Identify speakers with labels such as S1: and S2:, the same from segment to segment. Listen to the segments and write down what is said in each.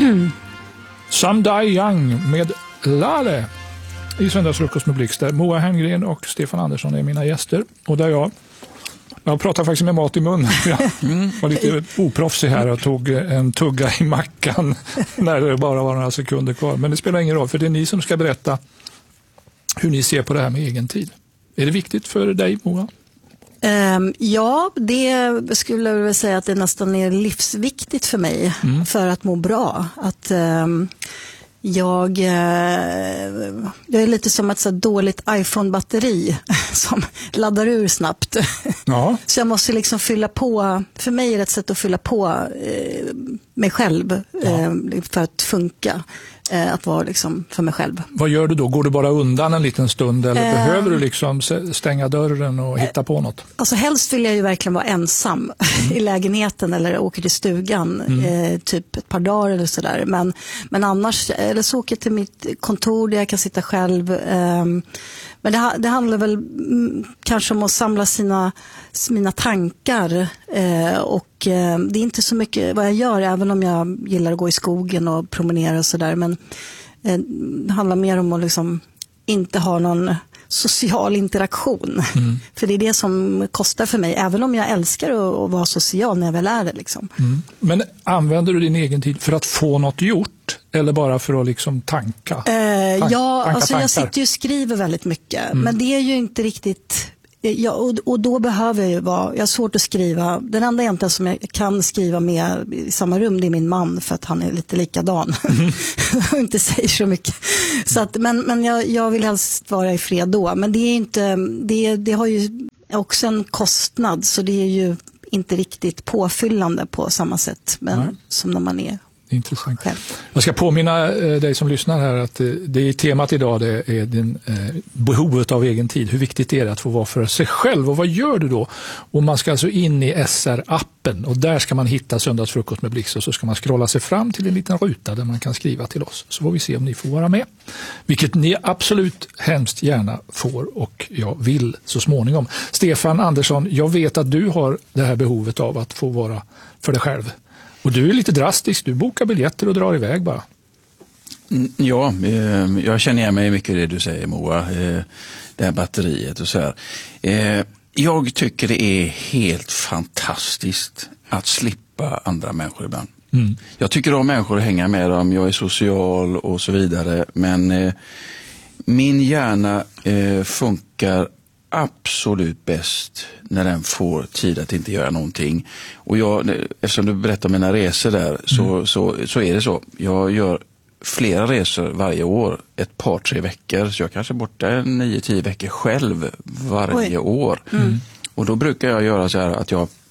S1: Some Die Young med Lale i Söndagsfrukost med Blixt, där Moa Herngren och Stefan Andersson är mina gäster. Och där jag pratar faktiskt med mat i mun. Jag var lite oproffsig här och tog en tugga i mackan när det bara var några sekunder kvar. Men det spelar ingen roll, för det är ni som ska berätta hur ni ser på det här med egen tid. Är det viktigt för dig, Moa?
S2: Ja, det skulle jag vilja säga att det nästan är livsviktigt för mig för att må bra. Att jag är lite som ett så dåligt iPhone-batteri som laddar ur snabbt. Ja. Så jag måste liksom fylla på, för mig är det ett sätt att fylla på mig själv för att funka. Att vara liksom för mig själv.
S1: Vad gör du då? Går du bara undan en liten stund eller behöver du liksom stänga dörren och hitta på något?
S2: Alltså helst vill jag ju verkligen vara ensam i lägenheten eller åker till stugan typ ett par dagar eller sådär. Men annars, eller så åker jag till mitt kontor där jag kan sitta själv. Men det handlar väl kanske om att samla mina tankar och det är inte så mycket vad jag gör, även om jag gillar att gå i skogen och promenera och sådär, men det handlar mer om att liksom inte ha någon social interaktion. För det är det som kostar för mig, även om jag älskar att vara social när jag väl är det liksom.
S1: Men använder du din egen tid för att få något gjort eller bara för att liksom tanka?
S2: Alltså jag sitter ju och skriver väldigt mycket, men det är ju inte riktigt. Och då behöver jag har svårt att skriva. Den enda egentligen som jag kan skriva med i samma rum, det är min man, för att han är lite likadan och inte säger så mycket. Så att, men jag vill helst vara i fred då. Men det är inte, det har ju också en kostnad, så det är ju inte riktigt påfyllande på samma sätt som när man är
S1: intressant. Själv. Jag ska påminna dig som lyssnar här att det är temat idag, det är behovet av egen tid. Hur viktigt är det att få vara för sig själv, och vad gör du då? Och man ska alltså in i SR-appen och där ska man hitta Söndagsfrukost med Blixt, och så ska man scrolla sig fram till en liten ruta där man kan skriva till oss. Så får vi se om ni får vara med. Vilket ni absolut hemskt gärna får, och jag vill så småningom. Stefan Andersson, jag vet att du har det här behovet av att få vara för dig själv. Och du är lite drastisk, du bokar biljetter och drar iväg bara.
S3: Ja, jag känner igen mig mycket i det du säger, Moa. Det här batteriet och så här. Jag tycker det är helt fantastiskt att slippa andra människor ibland. Jag tycker om människor att hänga med dem, jag är social och så vidare. Men min hjärna funkar absolut bäst när den får tid att inte göra någonting. Och eftersom du berättar om mina resor där så är det så. Jag gör flera resor varje år, ett par, 3 veckor. Så jag kanske är borta 9-10 veckor själv varje år. Och då brukar jag göra så här att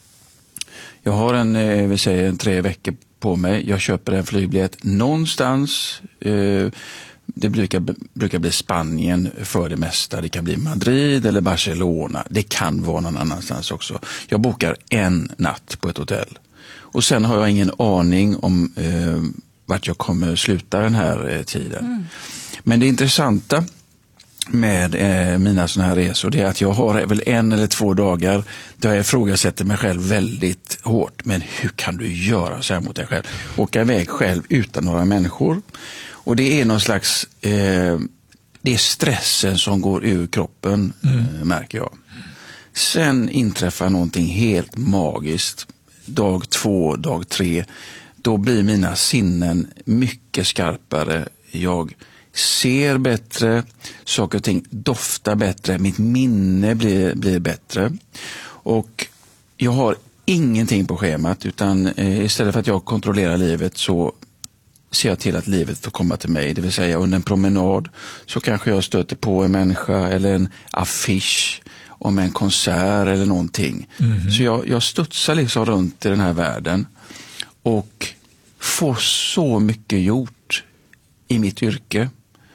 S3: jag har en 3 veckor på mig. Jag köper en flygbiljett någonstans. Det brukar bli Spanien för det mesta. Det kan bli Madrid eller Barcelona. Det kan vara någon annanstans också. Jag bokar en natt på ett hotell. Och sen har jag ingen aning om vart jag kommer sluta den här tiden. Men det intressanta med mina såna här resor, det är att jag har väl 1 eller 2 dagar där jag ifrågasätter mig själv väldigt hårt. Men hur kan du göra så här mot dig själv? Åka iväg själv utan några människor. Och det är någon slags, det är stressen som går ur kroppen, märker jag. Sen inträffar någonting helt magiskt. Dag 2, dag 3, då blir mina sinnen mycket skarpare. Jag ser bättre, saker och ting doftar bättre, mitt minne blir bättre. Och jag har ingenting på schemat, utan istället för att jag kontrollerar livet så ser jag till att livet får komma till mig. Det vill säga under en promenad så kanske jag stöter på en människa eller en affisch om en konsert eller någonting. Så jag studsar liksom runt i den här världen och får så mycket gjort i mitt yrke.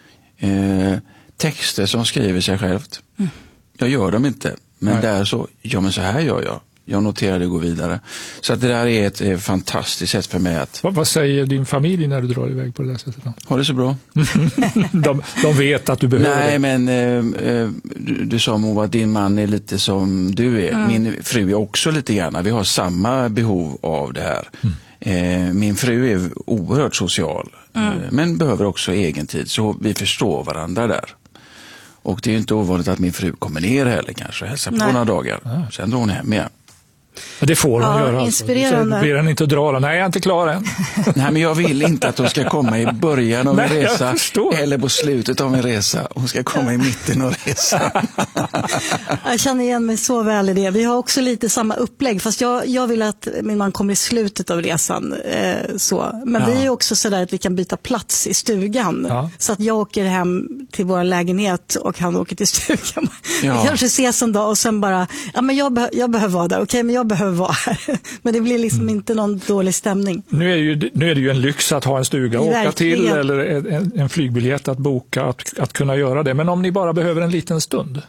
S3: Texter som skriver sig självt. Jag gör dem inte, men där så, men så här gör jag. Jag noterar det och går vidare. Så att det där är ett fantastiskt sätt för mig att...
S1: Vad säger din familj när du drar iväg på det där sättet då?
S3: Har det så bra.
S1: de vet att du behöver
S3: det.
S1: Nej,
S3: men du sa, Moa, att din man är lite som du är. Min fru är också lite grann. Vi har samma behov av det här. Min fru är oerhört social, men behöver också egen tid, så vi förstår varandra där. Och det är ju inte ovanligt att min fru kommer ner heller kanske och hälsar på några dagar. Sen drar hon hem igen.
S1: Ja, det får hon göra.
S2: Inspirerande.
S1: Alltså. Ber han inte att dra den. Nej, jag är inte klar än.
S3: Nej, men jag vill inte att hon ska komma i början av en resa eller på slutet av en resa. Hon ska komma i mitten av resan.
S2: Jag känner igen mig så väl i det. Vi har också lite samma upplägg, fast jag vill att min man kommer i slutet av resan. Men vi är också så där att vi kan byta plats i stugan. Ja. Så att jag åker hem till vår lägenhet och han åker till stugan. Ja. Vi kanske ses en dag och sen bara, men jag behöver vara där. Okej, men jag behöver vara här. Men det blir liksom inte någon dålig stämning.
S1: Nu är det ju en lyx att ha en stuga att åka till, eller en flygbiljett att boka, att kunna göra det. Men om ni bara behöver en liten stund?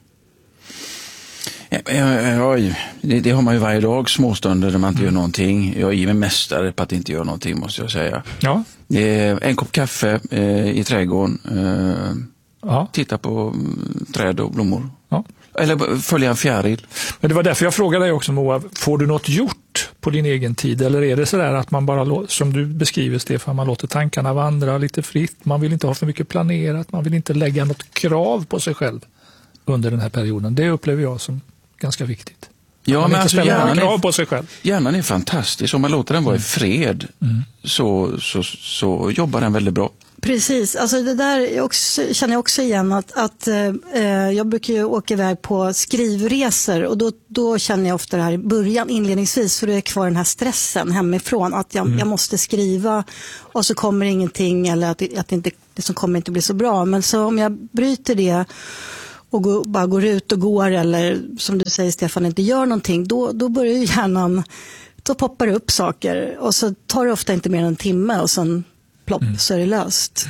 S3: Det har man ju varje dag, småstunder där man inte gör någonting. Jag är mig mästare på att inte göra någonting, måste jag säga. Ja. En kopp kaffe i trädgården. Titta på träd och blommor. Ja. Eller följa en fjäril.
S1: Men det var därför jag frågade dig också, Moa, får du något gjort på din egen tid? Eller är det så där att man bara, som du beskriver Stefan, man låter tankarna vandra lite fritt, man vill inte ha för mycket planerat, man vill inte lägga något krav på sig själv under den här perioden. Det upplever jag som ganska viktigt.
S3: Ja, men alltså
S1: krav på sig själv.
S3: Hjärnan är fantastisk. Om man låter den vara i fred så jobbar den väldigt bra.
S2: Precis, alltså det där känner jag också igen att jag brukar ju åka iväg på skrivresor och då känner jag ofta det här i början, inledningsvis, för då är jag kvar den här stressen hemifrån att jag måste skriva och så kommer ingenting, eller att det som kommer inte bli så bra. Men så om jag bryter det och bara går ut och går, eller som du säger Stefan, inte gör någonting, då börjar ju hjärnan, då poppar det upp saker och så tar det ofta inte mer än en timme och sen plopp, så är det löst.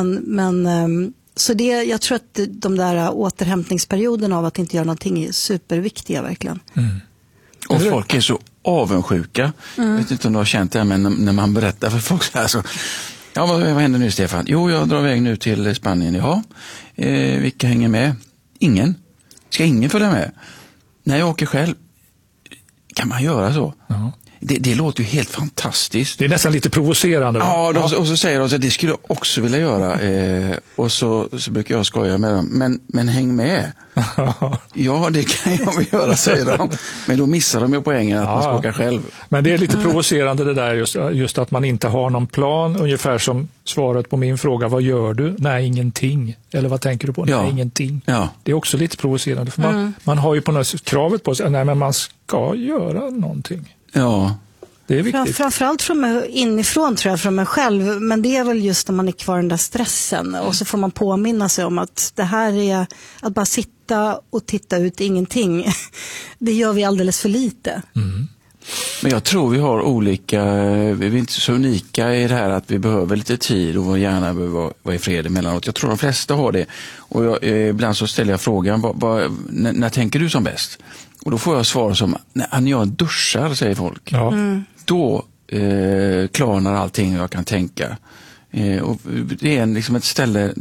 S2: Men så jag tror att de där återhämtningsperioderna av att inte göra någonting är superviktiga verkligen.
S3: Och folk är så avundsjuka. Jag vet inte om du har känt det, men när man berättar för folk så här så, vad händer nu Stefan? Jo, jag drar iväg nu till Spanien. Jaha, vilka hänger med? Ingen. Ska ingen följa med? Nej, jag åker själv. Kan man göra så? Ja. Det låter ju helt fantastiskt.
S1: Det är nästan lite provocerande.
S3: Ja, och så säger de att det skulle jag också vilja göra. Och så brukar jag skoja med dem. Men häng med. Ja, det kan jag väl göra, säger de. Men då missar de ju poängen att man ska åka själv. Men
S1: det är lite provocerande det där, just att man inte har någon plan. Ungefär som svaret på min fråga, vad gör du? Nej, ingenting. Eller vad tänker du på? Nej, ingenting. Ja. Det är också lite provocerande. För man har ju på något sätt kravet på sig. Nej, men man ska göra någonting.
S3: Ja.
S1: Det är viktigt.
S2: Framförallt inifrån tror jag, från mig själv. Men det är väl just när man är kvar den där stressen. Och så får man påminna sig om att det här är att bara sitta och titta ut ingenting. Det gör vi alldeles för lite.
S3: Men jag tror vi har olika, vi är inte så unika i det här att vi behöver lite tid och gärna behöver vara i fred emellanåt. Jag tror de flesta har det. Och ibland så ställer jag frågan, när tänker du som bäst? Och då får jag svar som, när jag duschar, säger folk. Ja. Då klarnar allting jag kan tänka. Och det är liksom ett ställe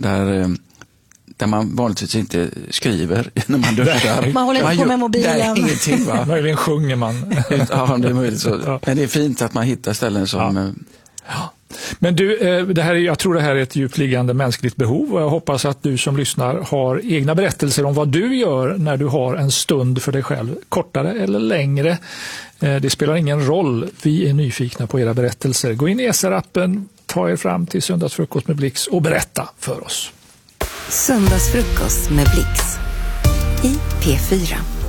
S3: där man vanligtvis inte skriver när man duschar.
S2: Man håller på med mobilen.
S3: Det är ingenting, va?
S1: Möjligen sjunger man.
S3: Ja, det är möjligt så. Ja. Men det är fint att man hittar ställen som...
S1: Ja. Men du, jag tror det här är ett djupliggande mänskligt behov, och jag hoppas att du som lyssnar har egna berättelser om vad du gör när du har en stund för dig själv, kortare eller längre. Det spelar ingen roll, vi är nyfikna på era berättelser. Gå in i SR-appen, ta er fram till Söndagsfrukost med Blix och berätta för oss.
S4: Söndagsfrukost med Blix i P4.